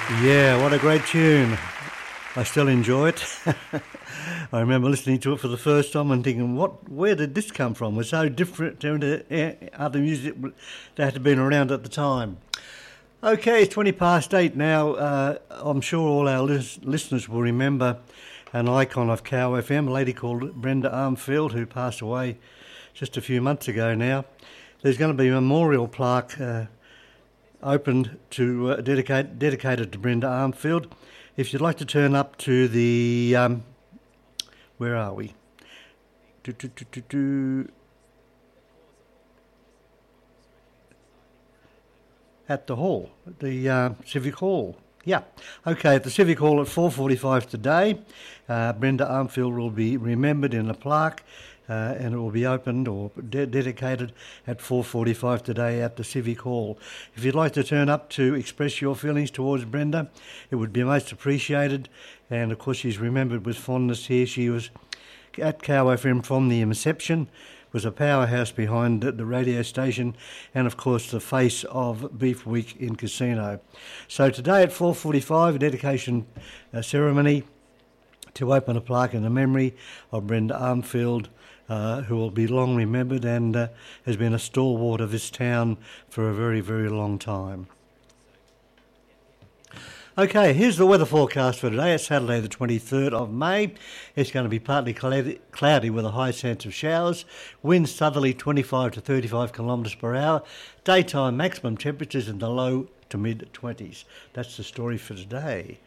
Yeah, what a great tune. I still enjoy it. I remember listening to it for the first time and thinking, where did this come from? It was so different to other music that had been around at the time. Okay, it's 8:20 now. I'm sure all our listeners will remember an icon of Cow FM, a lady called Brenda Armfield, who passed away just a few months ago now. There's going to be a memorial plaque opened to dedicated to Brenda Armfield. If you'd like to turn up to the where are we? At the hall, the Civic Hall. Yeah, okay, at the Civic Hall at 4:45 today. Brenda Armfield will be remembered in a plaque. And it will be opened or dedicated at 4:45 today at the Civic Hall. If you'd like to turn up to express your feelings towards Brenda, it would be most appreciated. And of course, she's remembered with fondness here. She was at Cow FM from the inception, was a powerhouse behind the radio station, and of course the face of Beef Week in Casino. So today at 4:45, a dedication ceremony to open a plaque in the memory of Brenda Armfield, who will be long remembered and has been a stalwart of this town for a very, very long time. Okay, here's the weather forecast for today. It's Saturday the 23rd of May. It's going to be partly cloudy with a high chance of showers. Winds southerly 25 to 35 kilometres per hour. Daytime maximum temperatures in the low to mid-20s. That's the story for today.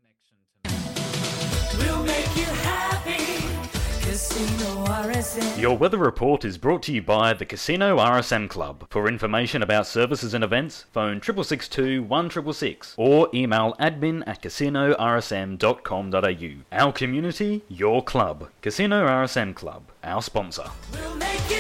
We'll make you happy. Casino RSM. Your weather report is brought to you by the Casino RSM Club. For information about services and events, phone 6662 1666 or email admin@casinorsm.com.au. Our community, your club. Casino RSM Club, our sponsor. We'll